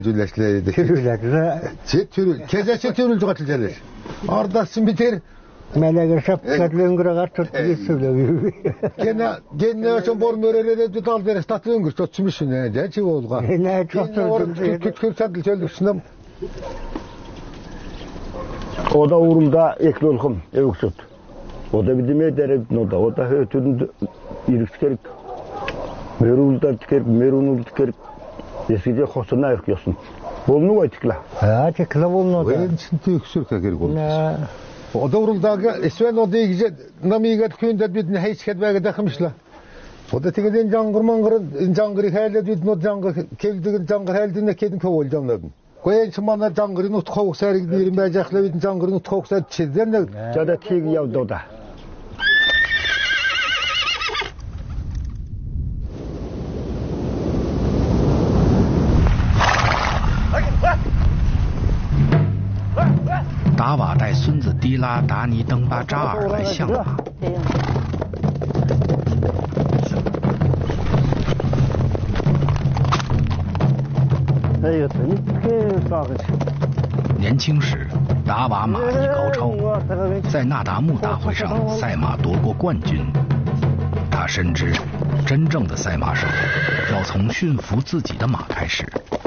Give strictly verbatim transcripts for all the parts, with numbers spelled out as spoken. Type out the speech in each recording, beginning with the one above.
Türüleşleri. Türüleşleri. Türül. Kezesi türül katılır. Ardasın biter. Melek şapkatlı öngüre karşı geçiyor. Gene gene açın bor mörelere de dal veres tatlı öngür tutmuşsun ne de çi olga. Ne çok tuttum. Küt küt satıl çöldüksündüm. O da uğrumda ekli olkum evksut. O da bidime derip noda. O da hötün irikçkerik. Merulda tker merunul tker. Eskide hosuna erkiyorsun. Bolnu var tıkla. Ha tıkla bolnu da. Ben şimdi yüksür kekerik olmuş. O da uğruldağı esven o deyince namigat köyünde bir ne hiç ketmeye dakmışlar. O da tekeden cangır mangır cangır helde bir not cangır keldiğin cangır heldinde kedin kovalacağım dedim. Koyun çımana cangırın ut kovuk sergi diyelim bacakla bir cangırın ut kovuk ser çizden de. Cada tig yavdu da. 达瓦带孙子迪拉达尼登巴扎尔来相马。年轻时，达瓦马艺高超，在那达慕大会上赛马夺过冠军。他深知，真正的赛马手要从驯服自己的马开始。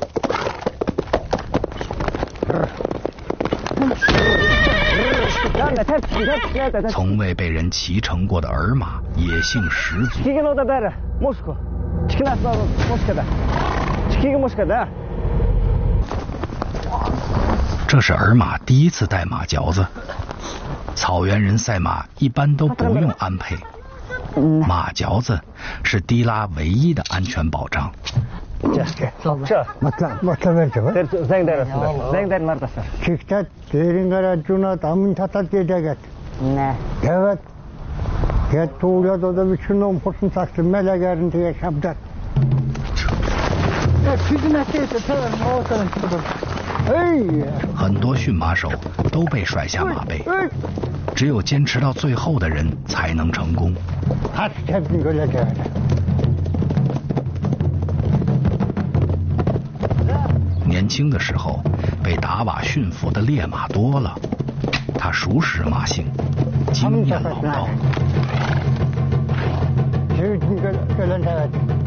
从未被人骑乘过的儿马，野性十足。这是儿马第一次带马嚼子。草原人赛马一般都不用鞍辔，马嚼子是迪拉唯一的安全保障。 Matla, matla verdi. Zeng derasında. Zeng der mardasın. Çıktat, derin gara cuna tamın tatat gedeget. Ne? Evet. Get tuğla da bütün on porsun taktı melegerin diye şabdat.哎， 很多驯马手都被甩下马背，只有坚持到最后的人才能成功。年轻的时候被达瓦驯服的烈马多了，他熟识马性，经验老道。